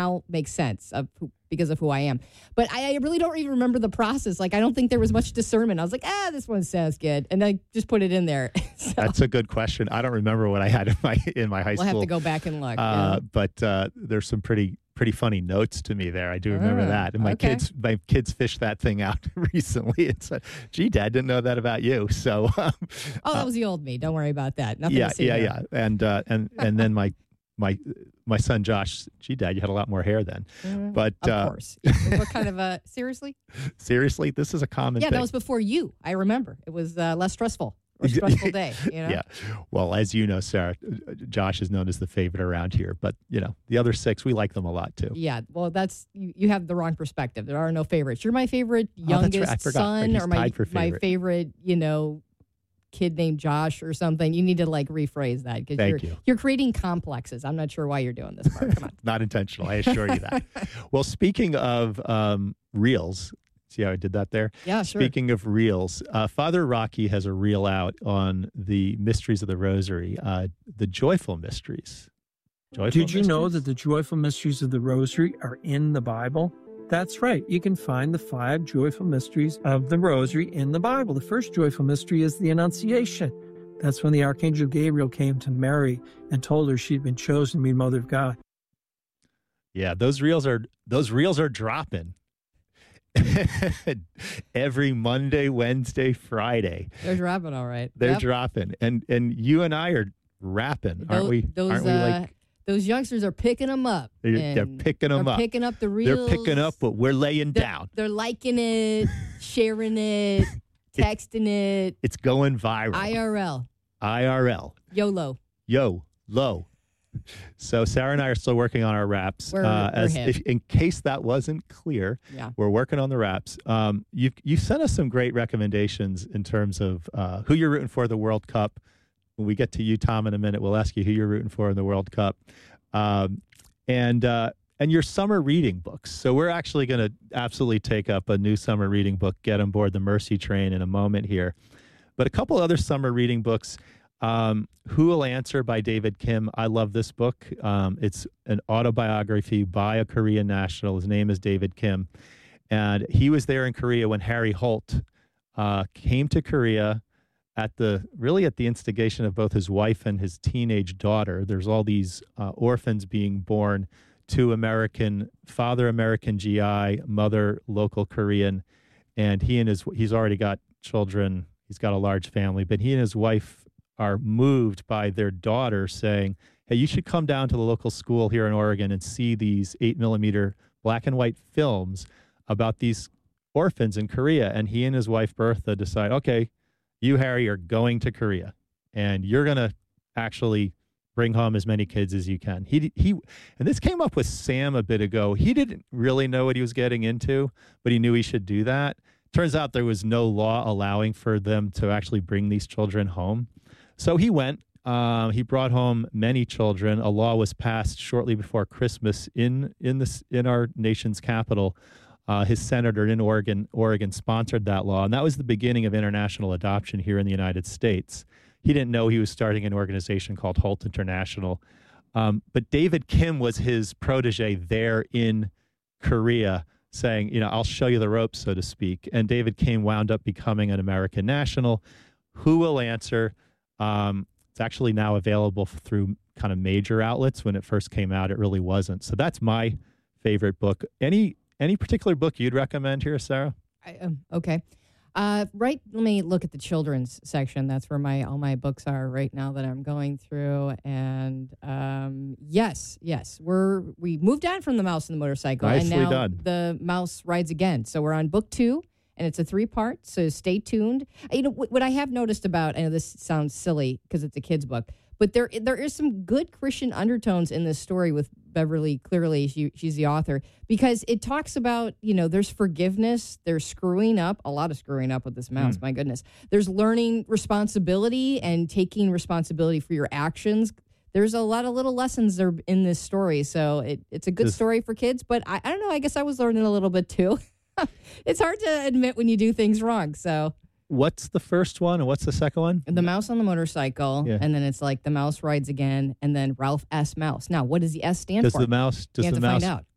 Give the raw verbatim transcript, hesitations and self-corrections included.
now makes sense of who, because of who I am. But I, I really don't even remember the process. Like, I don't think there was much discernment. I was like, ah, this one sounds good. And I just put it in there. So, That's a good question. I don't remember what I had in my in my high we'll school. have to go back and look. Uh, yeah. But uh, there's some pretty pretty funny notes to me there. I do remember Oh, that. And my okay. kids my kids fished that thing out recently and said, gee, Dad, didn't know that about you. So um, Oh, that was the old me. Don't worry about that. Nothing yeah, to see yeah, here. yeah. And uh, and and then my my my son Josh, gee, Dad, you had a lot more hair then. Mm, But of uh, course. What kind of a, seriously? seriously, this is a common Yeah, thing. that was before you. I remember. It was uh, less stressful. Or stressful day, you know? Yeah. Well, as you know, Sarah, Josh is known as the favorite around here. But, you know, the other six, we like them a lot, too. Yeah. Well, that's, you, you have the wrong perspective. There are no favorites. You're my favorite Oh, that's right. youngest I forgot. son He's or my, tied for my favorite. favorite, you know, kid named Josh or something. You need to, like, rephrase that because Thank you're, you. you're creating complexes. I'm not sure why you're doing this part. Come on. Not intentional, I assure you that. Well, speaking of um, reels, see how I did that there? Yeah, sure. Speaking of reels, uh, Father Rocky has a reel out on the mysteries of the Rosary, uh, the joyful mysteries. Joyful Did you know mysteries? that the joyful mysteries of the Rosary are in the Bible? That's right. You can find the five joyful mysteries of the Rosary in the Bible. The first joyful mystery is the Annunciation. That's when the Archangel Gabriel came to Mary and told her she'd been chosen to be Mother of God. Yeah, those reels are those reels are dropping. Every Monday, Wednesday, Friday. They're dropping all right. They're Yep. dropping. And and you and I are rapping, aren't Tho- we? Those, aren't we uh, like those youngsters are picking them up. they're, they're and picking them they're up. picking up the reels. They're picking up what we're laying They're- down. They're liking it, sharing it, texting it. It's going viral. I R L. I R L. YOLO. Yo, low. So Sarah and I are still working on our raps. We're- uh, we're as hip. if, in case that wasn't clear, Yeah. we're working on the raps. Um, you you sent us some great recommendations in terms of uh, who you're rooting for the World Cup. When we get to you, Tom, in a minute, we'll ask you who you're rooting for in the World Cup, um, and uh, and your summer reading books. So we're actually going to absolutely take up a new summer reading book, Get on Board the Mercy Train, in a moment here. But a couple other summer reading books. Um, Who Will Answer by David Kim. I love this book. Um, it's an autobiography by a Korean national. His name is David Kim. And he was there in Korea when Harry Holt uh, came to Korea at the, really at the instigation of both his wife and his teenage daughter. There's all these uh, orphans being born to American, father American G I, mother local Korean. And he and his, he's already got children. He's got a large family, but he and his wife are moved by their daughter saying, hey, you should come down to the local school here in Oregon and see these eight millimeter black and white films about these orphans in Korea. And he and his wife, Bertha, decide, okay, you, Harry, are going to Korea and you're going to actually bring home as many kids as you can. He, he, and this came up with Sam a bit ago. He didn't really know what he was getting into, but he knew he should do that. Turns out there was no law allowing for them to actually bring these children home. So he went. Uh, he brought home many children. A law was passed shortly before Christmas in in this in our nation's capital. Uh, his senator in Oregon, Oregon sponsored that law, and that was the beginning of international adoption here in the United States. He didn't know he was starting an organization called Holt International, um, but David Kim was his protege there in Korea, saying, "You know, I'll show you the ropes, so to speak." And David Kim wound up becoming an American national. Who Will Answer? Um, it's actually now available through kind of major outlets. When it first came out, it really wasn't. So that's my favorite book. Any any particular book you'd recommend here, Sarah? I, um, okay. Uh, right. Let me look at the children's section. That's where my all my books are right now that I'm going through. And um, yes, yes, we're we moved on from The Mouse and the Motorcycle, Nicely and now done. The Mouse Rides Again. So we're on book two. And it's a three-part, so stay tuned. You know, what I have noticed about, I know this sounds silly because it's a kid's book, but there there is some good Christian undertones in this story with Beverly Clearly. She, she's the author, because it talks about, you know, there's forgiveness, there's screwing up, a lot of screwing up with this mouse, mm. my goodness. There's learning responsibility and taking responsibility for your actions. There's a lot of little lessons there in this story, so it, it's a good This- story for kids, but I, I don't know, I guess I was learning a little bit too. It's hard to admit when you do things wrong. So What's the first one and what's the second one? The Mouse on the Motorcycle, Yeah. and then it's like The Mouse Rides Again, and then Ralph S. Mouse. Now, what does the S stand Does for? the mouse? Does you have the to mouse? find out.